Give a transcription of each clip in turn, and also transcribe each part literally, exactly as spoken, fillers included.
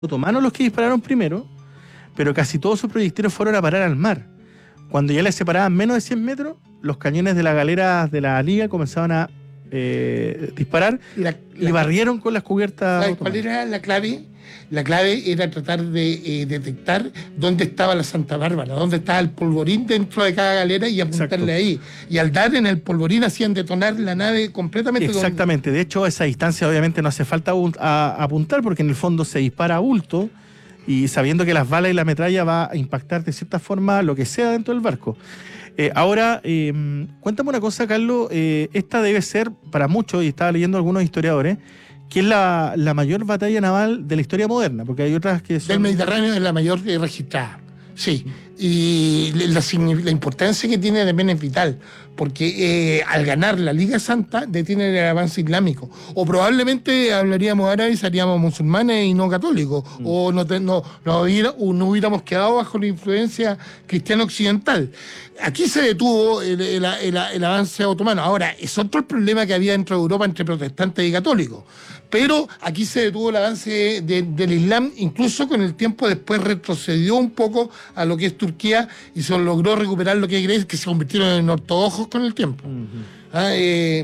otomanos los que dispararon primero, pero casi todos sus proyectiles fueron a parar al mar. Cuando ya les separaban menos de cien metros, los cañones de las galeras de la Liga comenzaban a eh, disparar la, y la, barrieron con las cubiertas. ¿Sabes cuál era la clave? La clave era tratar de eh, detectar dónde estaba la Santa Bárbara, dónde estaba el polvorín dentro de cada galera y apuntarle. Exacto. Ahí. Y al dar en el polvorín hacían detonar la nave completamente. Exactamente. Donde... De hecho, a esa distancia obviamente no hace falta a, a apuntar porque en el fondo se dispara a bulto y sabiendo que las balas y la metralla va a impactar de cierta forma lo que sea dentro del barco. Eh, ahora, eh, cuéntame una cosa, Carlos. Eh, esta debe ser para muchos, y estaba leyendo algunos historiadores, que es la, la mayor batalla naval de la historia moderna, porque hay otras que son... Del Mediterráneo es la mayor registrada, sí. Y la, la importancia que tiene también es vital, porque eh, al ganar la Liga Santa detiene el avance islámico. O probablemente hablaríamos árabe y seríamos musulmanes y no católicos, mm. o no, te, no, no, hubiera, no hubiéramos quedado bajo la influencia cristiana occidental. Aquí se detuvo el, el, el, el avance otomano. Ahora, es otro el problema que había dentro de Europa entre protestantes y católicos. Pero aquí se detuvo el avance de, del Islam, incluso con el tiempo después retrocedió un poco a lo que es Turquía y se logró recuperar lo que hay Grecia, que se convirtieron en ortodoxos con el tiempo. Uh-huh. ah, eh,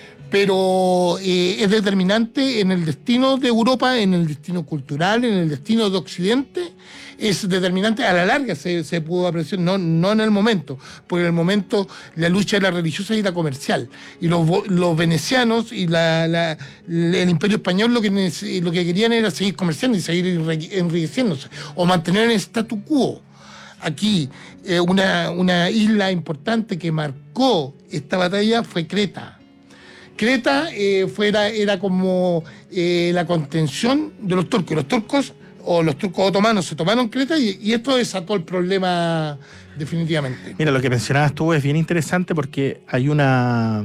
pero eh, es determinante en el destino de Europa, en el destino cultural, en el destino de Occidente. Es determinante, a la larga se, se pudo apreciar, no, no en el momento, porque en el momento la lucha era religiosa y la comercial. Y los, los venecianos y la, la, el Imperio Español lo que, lo que querían era seguir comerciando y seguir enriqueciéndose, o mantener el statu quo. Aquí, eh, una, una isla importante que marcó esta batalla fue Creta. Creta eh, fuera, era como eh, la contención de los turcos. Los turcos o los turcos otomanos se tomaron Creta y, y esto desató el problema definitivamente. Mira, lo que mencionabas tú es bien interesante porque hay una...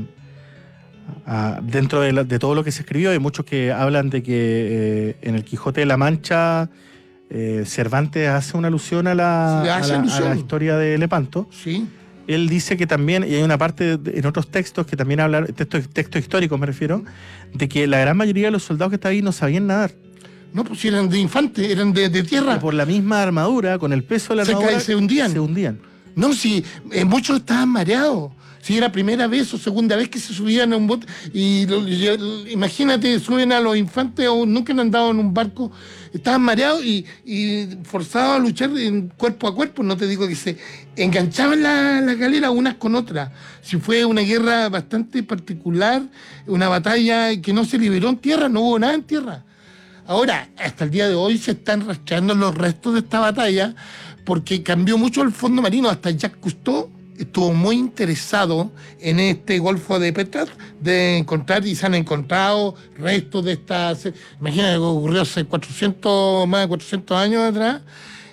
Uh, dentro de, la, de todo lo que se escribió hay muchos que hablan de que eh, en el Quijote de la Mancha eh, Cervantes hace una alusión a la, a la, alusión. a la historia de Lepanto. Sí. Él dice que también, y hay una parte de, en otros textos que también hablan, textos, textos históricos me refiero, de que la gran mayoría de los soldados que estaban ahí no sabían nadar. No, pues eran de infante, eran de, de tierra. Y por la misma armadura, con el peso de la se armadura, cae, se hundían. Se hundían. No, si eh, muchos estaban mareados. Si era primera vez o segunda vez que se subían a un bote. Y lo, lo, imagínate, suben a los infantes o nunca han andado en un barco. Estaban mareados y, y forzados a luchar en cuerpo a cuerpo. No te digo que se enganchaban las la galeras unas con otras. Si fue una guerra bastante particular, una batalla que no se liberó en tierra, no hubo nada en tierra. Ahora, hasta el día de hoy se están rastreando los restos de esta batalla porque cambió mucho el fondo marino. Hasta Jacques Cousteau estuvo muy interesado en este Golfo de Petrov de encontrar, y se han encontrado restos de estas... Imagínate que ocurrió hace cuatrocientos, más de cuatrocientos años atrás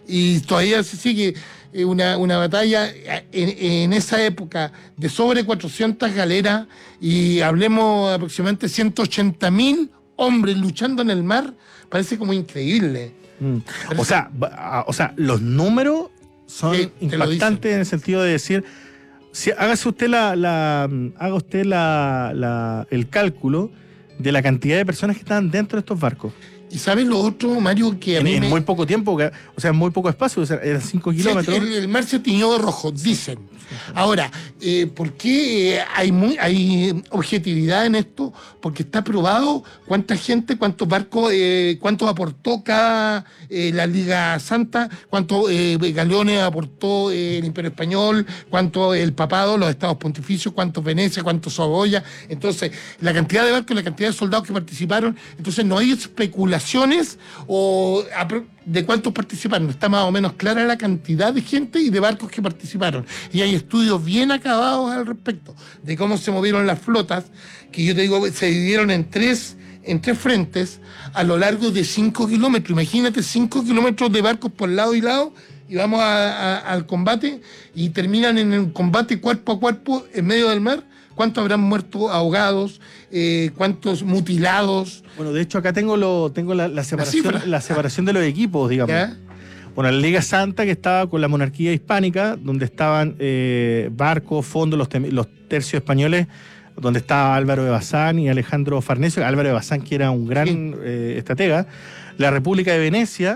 y todavía se sigue una, una batalla en, en esa época de sobre cuatrocientas galeras y hablemos aproximadamente ciento ochenta mil hombres luchando en el mar. Parece como increíble. Mm. O sea, o sea, los números son sí, impactantes en el sentido de decir, si hágase usted la, la haga usted la, la, el cálculo de la cantidad de personas que estaban dentro de estos barcos. ¿Y sabes lo otro, Mario? Que a en, mí en me... muy poco tiempo, o sea, en muy poco espacio, o sea, eran cinco kilómetros. Sí, el, el mar se tiñó de rojo, dicen. Ahora, eh, ¿por qué hay, muy, hay objetividad en esto? Porque está probado cuánta gente, cuántos barcos, eh, cuánto aportó cada eh, la Liga Santa, cuántos eh, galeones aportó eh, el Imperio Español, cuánto el Papado, los Estados Pontificios, cuántos Venecia, cuántos Saboya. Entonces, la cantidad de barcos, la cantidad de soldados que participaron. Entonces, no hay especulaciones o de cuántos participaron. Está más o menos clara la cantidad de gente y de barcos que participaron. Y hay estudios bien acabados al respecto de cómo se movieron las flotas, que yo te digo, se dividieron en tres, en tres frentes a lo largo de cinco kilómetros. Imagínate cinco kilómetros de barcos por lado y lado, y vamos a, a, al combate, y terminan en un combate cuerpo a cuerpo en medio del mar. ¿Cuántos habrán muerto ahogados? Eh, ¿Cuántos mutilados? Bueno, de hecho acá tengo lo tengo la, la separación la, la separación de los equipos, digamos. ¿Ya? Bueno, la Liga Santa, que estaba con la monarquía hispánica, donde estaban eh, barcos, fondos, los, los tercios españoles, donde estaba Álvaro de Bazán y Alejandro Farnesio. Álvaro de Bazán, que era un gran sí. eh, estratega. la República de Venecia